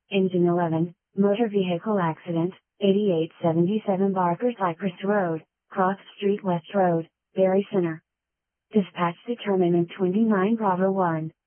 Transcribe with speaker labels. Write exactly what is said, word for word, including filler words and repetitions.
Speaker 1: Engine eleven, motor vehicle accident, eighty-eight seventy-seven Barker Cypress Road, Cross Street West Road, Barry Center. Dispatch determinant twenty-nine Bravo one.